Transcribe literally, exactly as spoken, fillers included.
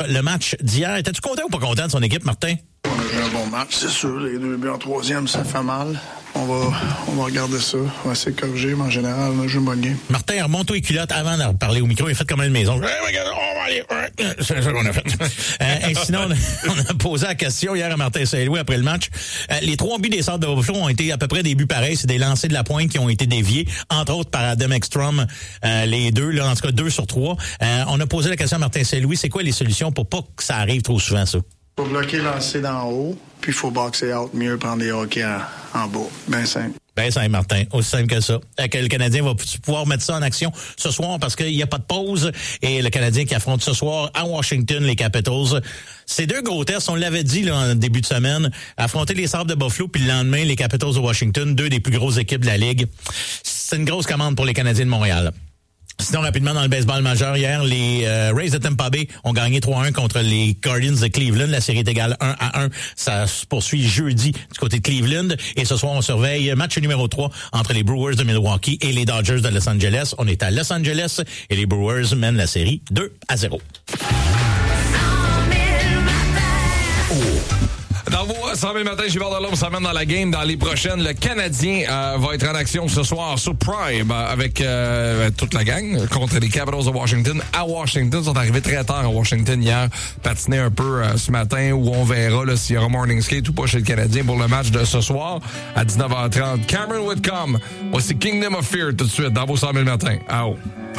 le match d'hier. Étais-tu content ou pas content de son équipe, Martin? On a joué un bon match, c'est sûr. Les deux buts en troisième, ça fait mal. On va, on va regarder ça. On va essayer de corriger, mais en général, on a joué une bonne game. Martin, remonte-toi les culottes avant de parler au micro. Il a fait comme une maison. C'est ça qu'on a fait. euh, et sinon, on a, on a posé la question hier à Martin Saint-Louis après le match. Euh, les trois buts des Sabres de Buffalo ont été à peu près des buts pareils. C'est des lancers de la pointe qui ont été déviés, entre autres par Adam Ekstrom. Euh, les deux, là, en tout cas deux sur trois. Euh, on a posé la question à Martin Saint-Louis. C'est quoi les solutions pour pas que ça arrive trop souvent, ça? Il faut bloquer, lancer d'en haut, puis il faut boxer out, mieux prendre des hockey en, en bas. Ben simple. Ben simple, Martin. Aussi simple que ça. Que le Canadien va pouvoir mettre ça en action ce soir parce qu'il n'y a pas de pause. Et le Canadien qui affronte ce soir à Washington les Capitals. C'est deux gros tests, on l'avait dit là, en début de semaine. Affronter les Sabres de Buffalo, puis le lendemain, les Capitals de Washington, deux des plus grosses équipes de la Ligue. C'est une grosse commande pour les Canadiens de Montréal. Sinon, rapidement, dans le baseball majeur, hier, les euh, Rays de Tampa Bay ont gagné trois à un contre les Guardians de Cleveland. La série est égale un à un. Ça se poursuit jeudi du côté de Cleveland. Et ce soir, on surveille match numéro trois entre les Brewers de Milwaukee et les Dodgers de Los Angeles. On est à Los Angeles et les Brewers mènent la série deux à zéro. Dans vos cent mille matins, Gilbert Delhomme s'amène dans la game dans les prochaines. Le Canadien euh, va être en action ce soir sur Prime euh, avec euh, toute la gang contre les Capitals de Washington à Washington. Ils sont arrivés très tard à Washington hier, patiner un peu euh, ce matin où on verra là, s'il y aura morning skate ou pas chez le Canadien pour le match de ce soir à dix-neuf heures trente. Cameron Whitcomb, voici Kingdom of Fear tout de suite dans vos cent mille matins. Ah oh.